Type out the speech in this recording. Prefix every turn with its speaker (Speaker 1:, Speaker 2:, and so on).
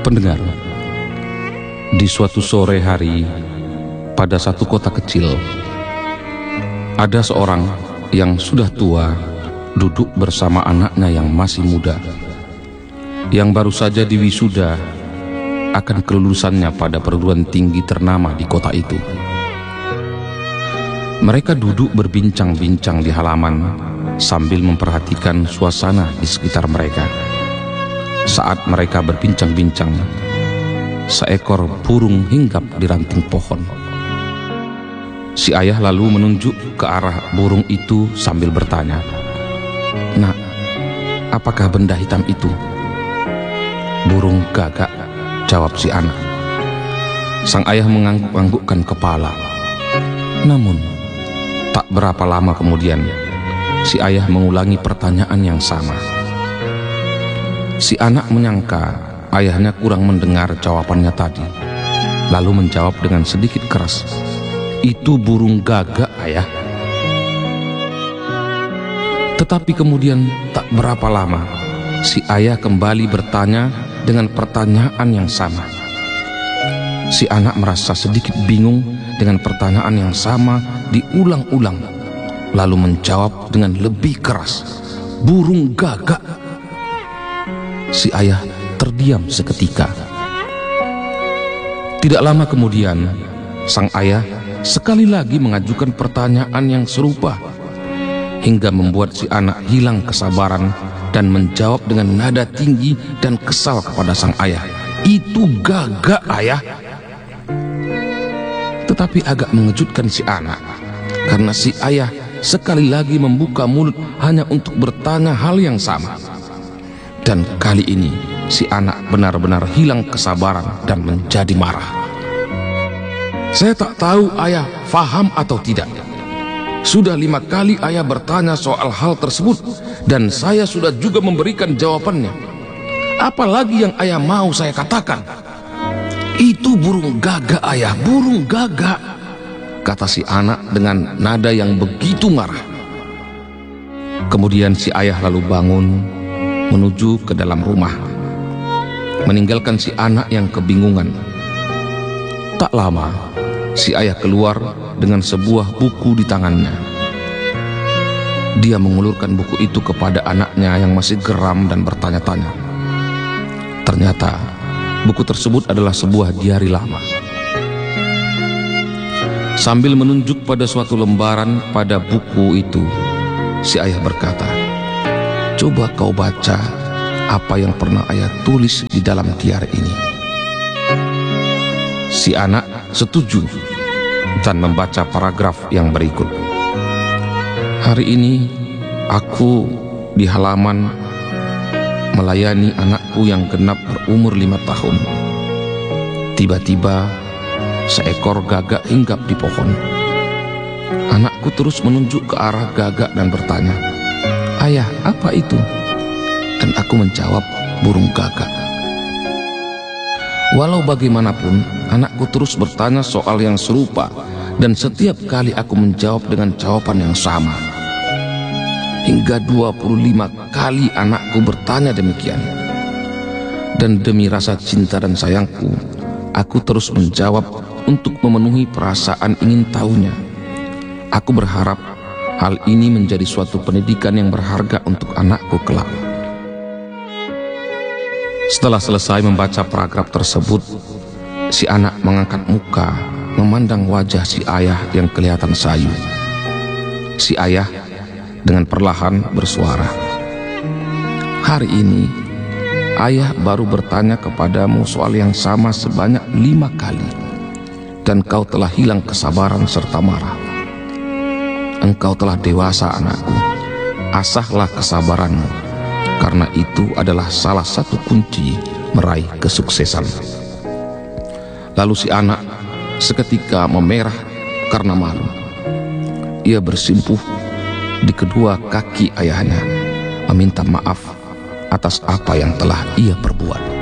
Speaker 1: Pendengar, di suatu sore hari pada satu kota kecil, ada seorang yang sudah tua duduk bersama anaknya yang masih muda, yang baru saja diwisuda akan kelulusannya pada perguruan tinggi ternama di kota itu. Mereka duduk berbincang-bincang di halaman sambil memperhatikan suasana di sekitar mereka. Saat mereka berbincang-bincang, seekor burung hinggap di ranting pohon. Si ayah lalu menunjuk ke arah burung itu sambil bertanya, "Nak, apakah benda hitam itu?" "Burung gagak," jawab si anak. Sang ayah mengangguk-anggukkan kepala. Namun, tak berapa lama kemudian, si ayah mengulangi pertanyaan yang sama. Si anak menyangka ayahnya kurang mendengar jawabannya tadi, lalu menjawab dengan sedikit keras, "Itu burung gagak, ayah." Tetapi kemudian tak berapa lama, si ayah kembali bertanya dengan pertanyaan yang sama. Si anak merasa sedikit bingung dengan pertanyaan yang sama diulang-ulang, lalu menjawab dengan lebih keras, "Burung gagak." Si ayah terdiam seketika. Tidak lama kemudian, sang ayah sekali lagi mengajukan pertanyaan yang serupa, hingga membuat si anak hilang kesabaran dan menjawab dengan nada tinggi dan kesal kepada sang ayah, "Itu gagak, ayah." Tetapi agak mengejutkan si anak, karena si ayah sekali lagi membuka mulut hanya untuk bertanya hal yang sama. Dan kali ini si anak benar-benar hilang kesabaran dan menjadi marah. "Saya tak tahu ayah faham atau tidak. Sudah 5 kali ayah bertanya soal hal tersebut, dan saya sudah juga memberikan jawabannya. Apalagi yang ayah mau saya katakan?" "Itu burung gagak, ayah, burung gagak," kata si anak dengan nada yang begitu marah. Kemudian si ayah lalu bangun menuju ke dalam rumah, meninggalkan si anak yang kebingungan. Tak lama, si ayah keluar dengan sebuah buku di tangannya. Dia mengulurkan buku itu kepada anaknya yang masih geram dan bertanya-tanya. Ternyata buku tersebut adalah sebuah diari lama. Sambil menunjuk pada suatu lembaran pada buku itu, si ayah berkata, "Coba kau baca apa yang pernah ayah tulis di dalam diari ini." Si anak setuju dan membaca paragraf yang berikut. "Hari ini aku di halaman melayani anakku yang genap berumur 5 tahun. Tiba-tiba seekor gagak hinggap di pohon. Anakku terus menunjuk ke arah gagak dan bertanya, 'Ayah, apa itu?' Dan aku menjawab, 'Burung gagak.' Walau bagaimanapun, anakku terus bertanya soal yang serupa, dan setiap kali aku menjawab dengan jawaban yang sama. Hingga 25 kali anakku bertanya demikian. Dan demi rasa cinta dan sayangku, aku terus menjawab untuk memenuhi perasaan ingin tahunya. Aku berharap hal ini menjadi suatu pendidikan yang berharga untuk anakku kelak." Setelah selesai membaca paragraf tersebut, si anak mengangkat muka memandang wajah si ayah yang kelihatan sayu. Si ayah dengan perlahan bersuara, "Hari ini ayah baru bertanya kepadamu soal yang sama sebanyak 5 kali, dan kau telah hilang kesabaran serta marah. Engkau telah dewasa, anakku. Asahlah kesabaranmu, karena itu adalah salah satu kunci meraih kesuksesan." Lalu si anak seketika memerah karena malu. Ia bersimpuh di kedua kaki ayahnya, meminta maaf atas apa yang telah ia perbuat.